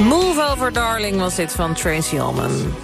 Move Over Darling was dit van Tracy Ullman.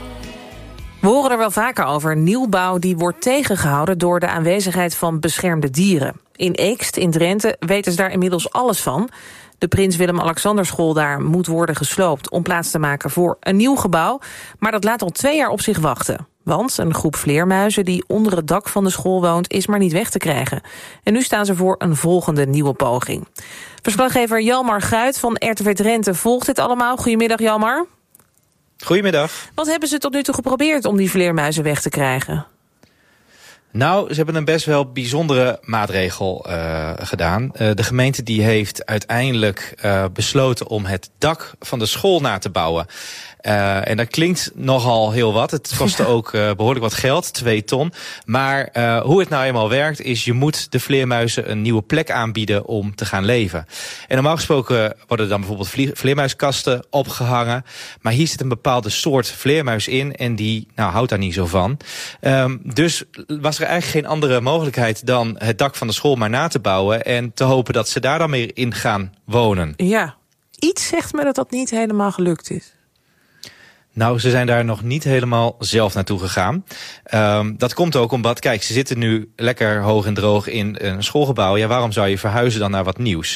We horen er wel vaker over nieuwbouw die wordt tegengehouden door de aanwezigheid van beschermde dieren. In Eekst, in Drenthe, weten ze daar inmiddels alles van. De Prins Willem-Alexanderschool daar moet worden gesloopt om plaats te maken voor een nieuw gebouw. Maar dat laat al 2 jaar op zich wachten. Want een groep vleermuizen die onder het dak van de school woont is maar niet weg te krijgen. En nu staan ze voor een volgende nieuwe poging. Verslaggever Jalmar Guit van RTV Drenthe volgt dit allemaal. Goedemiddag, Jalmar. Goedemiddag. Wat hebben ze tot nu toe geprobeerd om die vleermuizen weg te krijgen? Nou, ze hebben een best wel bijzondere maatregel gedaan. De gemeente die heeft uiteindelijk besloten om het dak van de school na te bouwen. En dat klinkt nogal heel wat. Het kostte ook behoorlijk wat geld, 2 ton. Maar hoe het nou eenmaal werkt is, je moet de vleermuizen een nieuwe plek aanbieden om te gaan leven. En normaal gesproken worden dan bijvoorbeeld vleermuiskasten opgehangen. Maar hier zit een bepaalde soort vleermuis in en die houdt daar niet zo van. Dus was er eigenlijk geen andere mogelijkheid dan het dak van de school maar na te bouwen en te hopen dat ze daar dan meer in gaan wonen. Ja, iets zegt me dat dat niet helemaal gelukt is. Nou, ze zijn daar nog niet helemaal zelf naartoe gegaan. Dat komt ook omdat, kijk, ze zitten nu lekker hoog en droog in een schoolgebouw. Ja, waarom zou je verhuizen dan naar wat nieuws?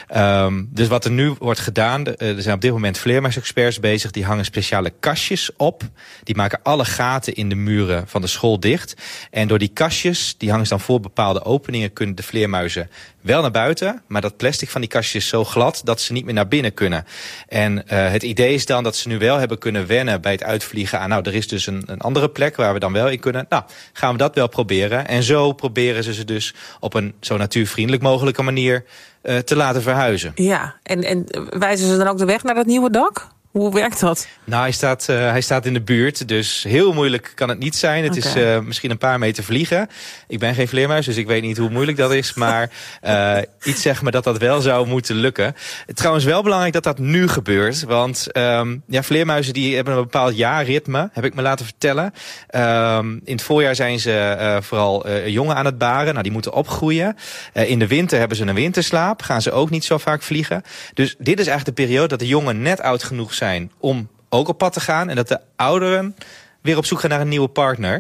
Dus wat er nu wordt gedaan, er zijn op dit moment vleermuisexperts bezig. Die hangen speciale kastjes op. Die maken alle gaten in de muren van de school dicht. En door die kastjes, die hangen ze dan voor bepaalde openingen, kunnen de vleermuizen wel naar buiten. Maar dat plastic van die kastjes is zo glad dat ze niet meer naar binnen kunnen. En het idee is dan dat ze nu wel hebben kunnen wennen bij het uitvliegen aan, er is dus een andere plek waar we dan wel in kunnen. Nou, gaan we dat wel proberen. En zo proberen ze dus op een zo natuurvriendelijk mogelijke manier te laten verhuizen. Ja, en wijzen ze dan ook de weg naar dat nieuwe dak? Hoe werkt dat? Nou, hij staat in de buurt, dus heel moeilijk kan het niet zijn. Het is misschien een paar meter vliegen. Ik ben geen vleermuis, dus ik weet niet hoe moeilijk dat is. Maar iets zegt me dat dat wel zou moeten lukken. Trouwens wel belangrijk dat dat nu gebeurt. Want vleermuizen die hebben een bepaald jaarritme, heb ik me laten vertellen. In het voorjaar zijn ze vooral jongen aan het baren. Nou, die moeten opgroeien. In de winter hebben ze een winterslaap. Gaan ze ook niet zo vaak vliegen. Dus dit is eigenlijk de periode dat de jongen net oud genoeg zijn om ook op pad te gaan en dat de ouderen weer op zoek gaan naar een nieuwe partner.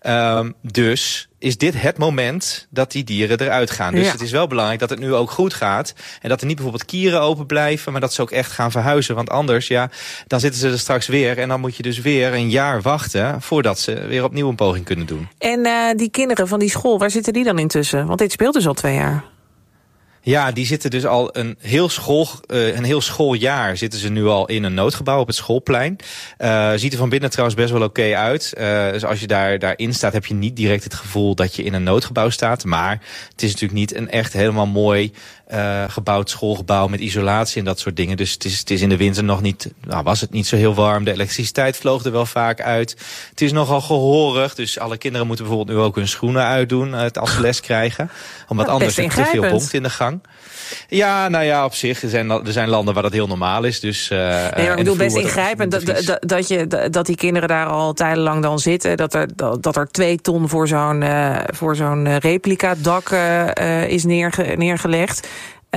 Dus is dit het moment dat die dieren eruit gaan. Dus het is wel belangrijk dat het nu ook goed gaat. En dat er niet bijvoorbeeld kieren open blijven, maar dat ze ook echt gaan verhuizen. Want anders, dan zitten ze er straks weer. En dan moet je dus weer een jaar wachten voordat ze weer opnieuw een poging kunnen doen. En die kinderen van die school, waar zitten die dan intussen? Want dit speelt dus al 2 jaar. Ja, die zitten dus al een heel schooljaar zitten ze nu al in een noodgebouw op het schoolplein. Ziet er van binnen trouwens best wel oké uit. Dus als je daarin staat, heb je niet direct het gevoel dat je in een noodgebouw staat. Maar het is natuurlijk niet een echt helemaal mooi gebouwd schoolgebouw met isolatie en dat soort dingen. Dus het is in de winter nog niet, was het niet zo heel warm. De elektriciteit vloog er wel vaak uit. Het is nogal gehoorig, dus alle kinderen moeten bijvoorbeeld nu ook hun schoenen uitdoen als ze les krijgen. Omdat anders er te veel bonkt in de gang. Ja, op zich. Er zijn landen waar dat heel normaal is. Dus, nee, ik bedoel best ingrijpend dat die kinderen daar al tijdenlang dan zitten. Dat er 2 ton voor zo'n replica-dak is neergelegd.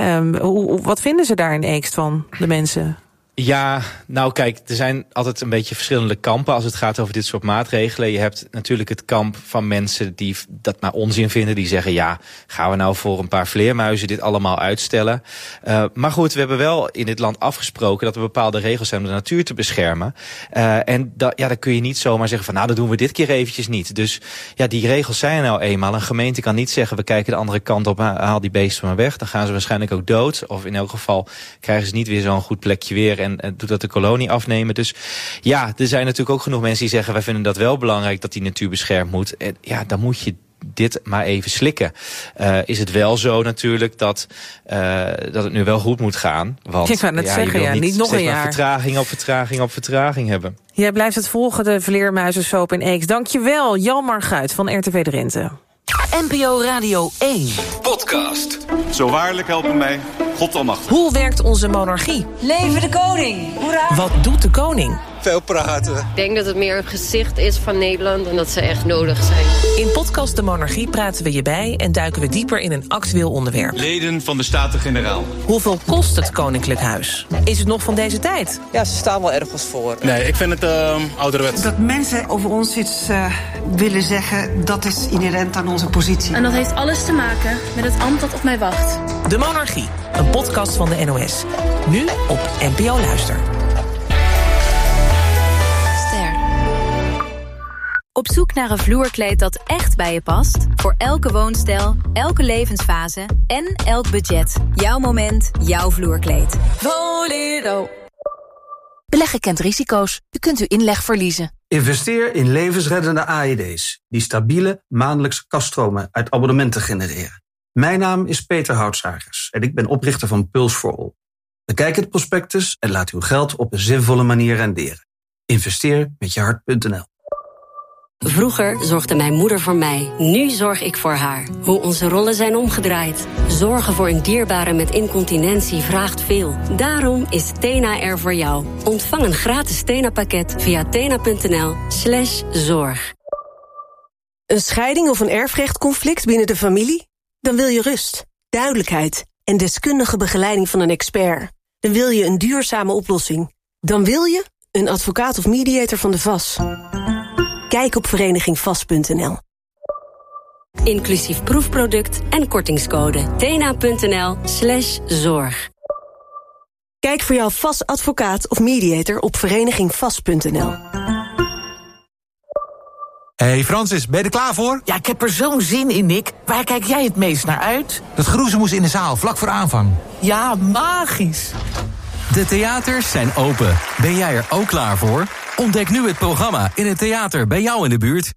Wat vinden ze daar in Eekst van, de mensen? Ja, nou kijk, er zijn altijd een beetje verschillende kampen als het gaat over dit soort maatregelen. Je hebt natuurlijk het kamp van mensen die dat maar onzin vinden. Die zeggen, gaan we nou voor een paar vleermuizen dit allemaal uitstellen? Maar goed, we hebben wel in dit land afgesproken dat er bepaalde regels zijn om de natuur te beschermen. En dan kun je niet zomaar zeggen van, dat doen we dit keer eventjes niet. Dus die regels zijn er nou eenmaal. Een gemeente kan niet zeggen, we kijken de andere kant op, haal die beesten maar weg. Dan gaan ze waarschijnlijk ook dood. Of in elk geval krijgen ze niet weer zo'n goed plekje weer en doet dat de kolonie afnemen. Dus er zijn natuurlijk ook genoeg mensen die zeggen, wij vinden dat wel belangrijk dat die natuur beschermd moet. En dan moet je dit maar even slikken. Is het wel zo natuurlijk dat het nu wel goed moet gaan. Want ik wou net zeggen, niet nog een jaar. Vertraging op vertraging hebben. Jij blijft het volgen, de vleermuizensoap in Eeks. Dankjewel, Jalmar Guit van RTV Drenthe. NPO Radio 1. Podcast. Zo waarlijk helpen mij, God almachtig. Hoe werkt onze monarchie? Leven de koning! Hoera! Wat doet de koning? Veel praten. Ik denk dat het meer een gezicht is van Nederland en dat ze echt nodig zijn. In podcast De Monarchie praten we je bij en duiken we dieper in een actueel onderwerp. Leden van de Staten-Generaal. Hoeveel kost het Koninklijk Huis? Is het nog van deze tijd? Ja, ze staan wel ergens voor. Nee, ik vind het ouderwets. Dat mensen over ons iets willen zeggen, dat is inherent aan onze positie. En dat heeft alles te maken met het ambt dat op mij wacht. De Monarchie, een podcast van de NOS. Nu op NPO Luister. Op zoek naar een vloerkleed dat echt bij je past? Voor elke woonstijl, elke levensfase en elk budget. Jouw moment, jouw vloerkleed. Volero. Beleggen kent risico's. U kunt uw inleg verliezen. Investeer in levensreddende AED's... die stabiele maandelijkse kasstromen uit abonnementen genereren. Mijn naam is Peter Houtsagers en ik ben oprichter van Puls for All. Bekijk het prospectus en laat uw geld op een zinvolle manier renderen. Investeer met je hart.nl. Vroeger zorgde mijn moeder voor mij. Nu zorg ik voor haar. Hoe onze rollen zijn omgedraaid. Zorgen voor een dierbare met incontinentie vraagt veel. Daarom is Tena er voor jou. Ontvang een gratis Tena-pakket via tena.nl/zorg. Een scheiding of een erfrechtconflict binnen de familie? Dan wil je rust, duidelijkheid en deskundige begeleiding van een expert. Dan wil je een duurzame oplossing. Dan wil je een advocaat of mediator van de VAS. Kijk op verenigingvas.nl. Inclusief proefproduct en kortingscode. tena.nl/zorg. Kijk voor jouw VAS advocaat of mediator op verenigingvas.nl. Hey Francis, ben je er klaar voor? Ja, ik heb er zo'n zin in, Nick. Waar kijk jij het meest naar uit? Dat geroezemoes in de zaal, vlak voor aanvang. Ja, magisch. De theaters zijn open. Ben jij er ook klaar voor? Ontdek nu het programma in het theater bij jou in de buurt.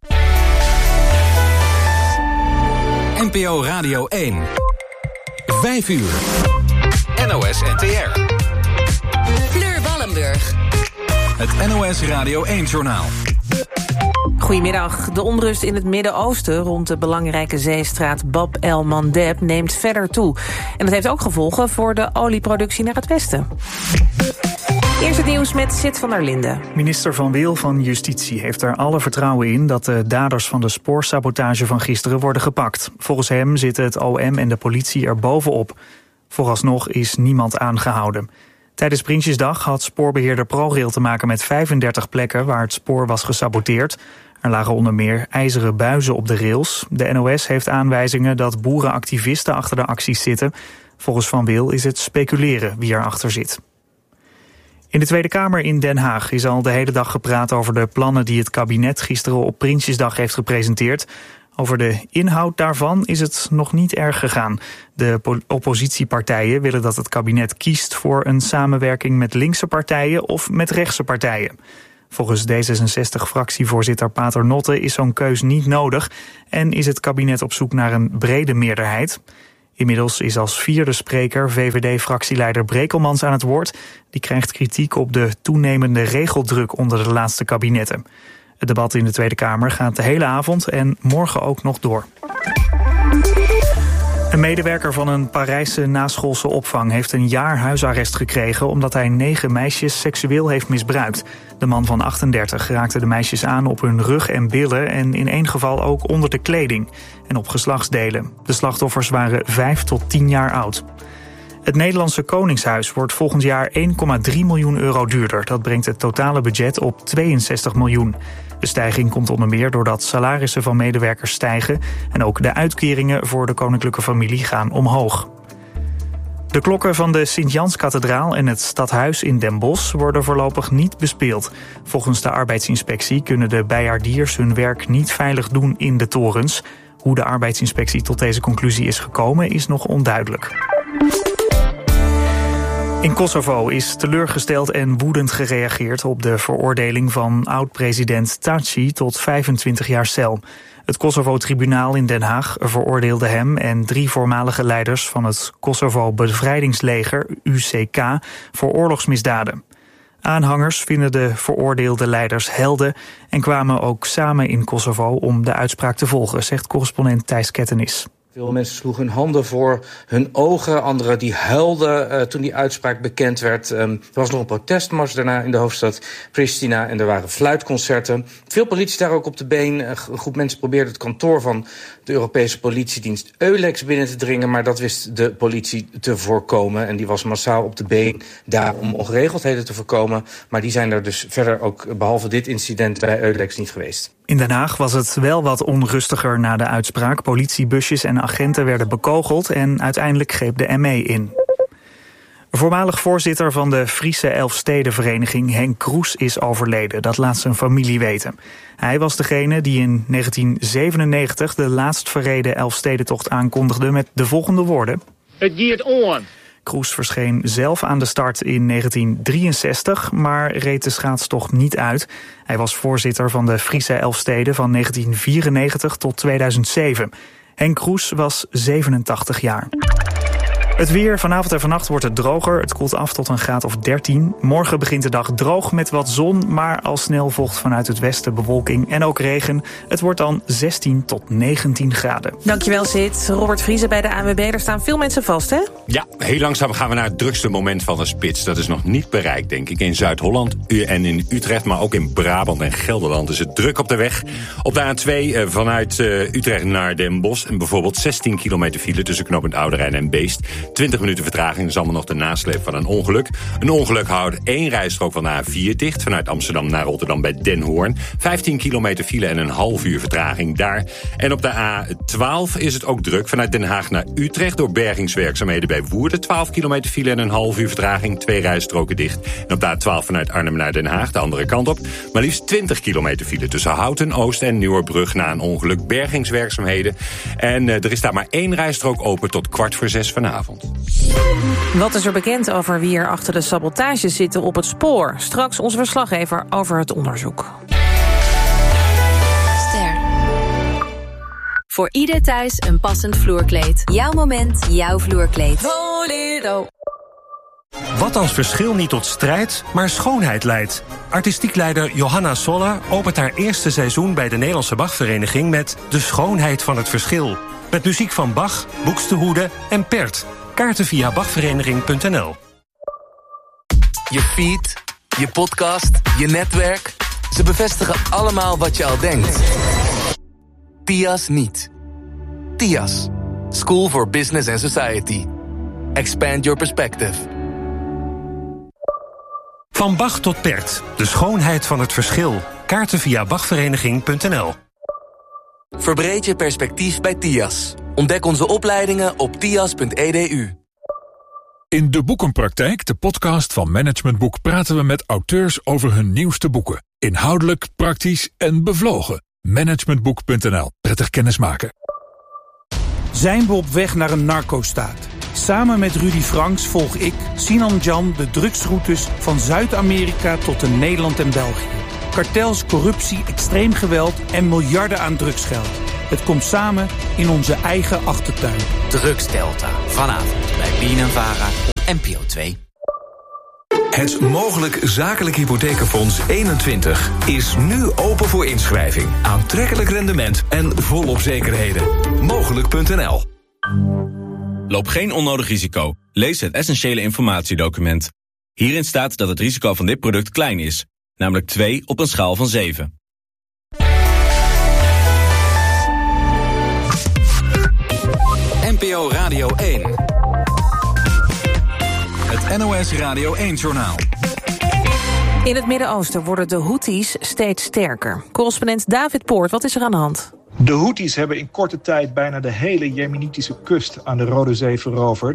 NPO Radio 1. 5 uur. NOS NTR. Fleur Wallenburg. Het NOS Radio 1-journaal. Goedemiddag. De onrust in het Midden-Oosten rond de belangrijke zeestraat Bab el-Mandeb neemt verder toe. En dat heeft ook gevolgen voor de olieproductie naar het westen. Eerst het nieuws met Sid van der Linden. Minister Van Wil van Justitie heeft er alle vertrouwen in dat de daders van de spoorsabotage van gisteren worden gepakt. Volgens hem zitten het OM en de politie er bovenop. Vooralsnog is niemand aangehouden. Tijdens Prinsjesdag had spoorbeheerder ProRail te maken met 35 plekken waar het spoor was gesaboteerd. Er lagen onder meer ijzeren buizen op de rails. De NOS heeft aanwijzingen dat boerenactivisten achter de acties zitten. Volgens Van Wil is het speculeren wie erachter zit. In de Tweede Kamer in Den Haag is al de hele dag gepraat over de plannen die het kabinet gisteren op Prinsjesdag heeft gepresenteerd. Over de inhoud daarvan is het nog niet erg gegaan. De oppositiepartijen willen dat het kabinet kiest voor een samenwerking met linkse partijen of met rechtse partijen. Volgens D66-fractievoorzitter Pater Notte is zo'n keus niet nodig en is het kabinet op zoek naar een brede meerderheid. Inmiddels is als vierde spreker VVD-fractieleider Brekelmans aan het woord. Die krijgt kritiek op de toenemende regeldruk onder de laatste kabinetten. Het debat in de Tweede Kamer gaat de hele avond en morgen ook nog door. Een medewerker van een Parijse naschoolse opvang heeft een jaar huisarrest gekregen omdat hij 9 meisjes seksueel heeft misbruikt. De man van 38 raakte de meisjes aan op hun rug en billen en in 1 geval ook onder de kleding en op geslachtsdelen. De slachtoffers waren 5 tot 10 jaar oud. Het Nederlandse Koningshuis wordt volgend jaar 1,3 miljoen euro duurder. Dat brengt het totale budget op 62 miljoen. De stijging komt onder meer doordat salarissen van medewerkers stijgen en ook de uitkeringen voor de koninklijke familie gaan omhoog. De klokken van de Sint-Janskathedraal en het stadhuis in Den Bosch worden voorlopig niet bespeeld. Volgens de arbeidsinspectie kunnen de bijaardiers hun werk niet veilig doen in de torens. Hoe de arbeidsinspectie tot deze conclusie is gekomen is nog onduidelijk. In Kosovo is teleurgesteld en woedend gereageerd op de veroordeling van oud-president Thaci tot 25 jaar cel. Het Kosovo-tribunaal in Den Haag veroordeelde hem en 3 voormalige leiders van het Kosovo-bevrijdingsleger, UCK, voor oorlogsmisdaden. Aanhangers vinden de veroordeelde leiders helden en kwamen ook samen in Kosovo om de uitspraak te volgen, zegt correspondent Thijs Kettenis. Veel mensen sloegen hun handen voor hun ogen. Anderen die huilden toen die uitspraak bekend werd. Er was nog een protestmars daarna in de hoofdstad Pristina. En er waren fluitconcerten. Veel politie daar ook op de been. Een groep mensen probeerde het kantoor van de Europese politiedienst EULEX binnen te dringen. Maar dat wist de politie te voorkomen. En die was massaal op de been daar om ongeregeldheden te voorkomen. Maar die zijn er dus verder ook, behalve dit incident, bij EULEX niet geweest. In Den Haag was het wel wat onrustiger na de uitspraak. Politiebusjes en agenten werden bekogeld en uiteindelijk greep de ME in. Voormalig voorzitter van de Friese Elfstedenvereniging Henk Kroes is overleden. Dat laat zijn familie weten. Hij was degene die in 1997 de laatst verreden Elfstedentocht aankondigde met de volgende woorden. Het gaat on. Kroes verscheen zelf aan de start in 1963, maar reed de schaatstocht niet uit. Hij was voorzitter van de Friese Elfsteden van 1994 tot 2007. Henk Kroes was 87 jaar. Het weer, vanavond en vannacht wordt het droger. Het koelt af tot een graad of 13. Morgen begint de dag droog met wat zon, maar al snel volgt vanuit het westen bewolking en ook regen. Het wordt dan 16 tot 19 graden. Dankjewel, Sid. Robert Vriese bij de ANWB. Er staan veel mensen vast, hè? Ja, heel langzaam gaan we naar het drukste moment van de spits. Dat is nog niet bereikt, denk ik. In Zuid-Holland en in Utrecht, maar ook in Brabant en Gelderland is het druk op de weg. Op de A2 vanuit Utrecht naar Den Bosch. En bijvoorbeeld 16 kilometer file tussen knooppunt Oude Rijn en Beest. 20 minuten vertraging, is allemaal nog de nasleep van een ongeluk. Een ongeluk houdt 1 rijstrook van de A4 dicht. Vanuit Amsterdam naar Rotterdam bij Den Hoorn. 15 kilometer file en een half uur vertraging daar. En op de A12 is het ook druk. Vanuit Den Haag naar Utrecht door bergingswerkzaamheden bij Woerden. 12 kilometer file en een half uur vertraging. 2 rijstroken dicht. En op de A12 vanuit Arnhem naar Den Haag, de andere kant op. Maar liefst 20 kilometer file tussen Houten, Oost en Nieuwerbrug na een ongeluk. Bergingswerkzaamheden. En er is daar maar 1 rijstrook open tot 5:45 vanavond. Wat is er bekend over wie er achter de sabotage zitten op het spoor? Straks onze verslaggever over het onderzoek. Ster. Voor ieder thuis een passend vloerkleed. Jouw moment, jouw vloerkleed. Volero. Wat als verschil niet tot strijd, maar schoonheid leidt? Artistiek leider Johanna Solla opent haar eerste seizoen bij de Nederlandse Bachvereniging met De Schoonheid van het Verschil. Met muziek van Bach, Buxtehude en Pert. Kaarten via bachvereniging.nl. Je feed, je podcast, je netwerk. Ze bevestigen allemaal wat je al denkt. TIAS niet. TIAS. School for Business and Society. Expand your perspective. Van Bach tot Pert. De schoonheid van het verschil. Kaarten via bachvereniging.nl. Verbreed je perspectief bij TIAS. Ontdek onze opleidingen op tias.edu. In De Boekenpraktijk, de podcast van Management Boek, praten we met auteurs over hun nieuwste boeken. Inhoudelijk, praktisch en bevlogen. Managementboek.nl. Prettig kennismaken. Zijn we op weg naar een narco-staat? Samen met Rudy Franks volg ik, Sinan Jan, de drugsroutes van Zuid-Amerika tot in Nederland en België. Kartels, corruptie, extreem geweld en miljarden aan drugsgeld. Het komt samen in onze eigen achtertuin. Drugsdelta. Vanavond bij BNNVARA NPO 2. Het Mogelijk Zakelijk Hypothekenfonds 21 is nu open voor inschrijving. Aantrekkelijk rendement en volop zekerheden. Mogelijk.nl. Loop geen onnodig risico. Lees het essentiële informatiedocument. Hierin staat dat het risico van dit product klein is. Namelijk 2 op een schaal van 7. NPO Radio 1. Het NOS Radio 1-journaal. In het Midden-Oosten worden de Houthis steeds sterker. Correspondent David Poort, wat is er aan de hand? De Houthis hebben in korte tijd bijna de hele Jemenitische kust aan de Rode Zee veroverd.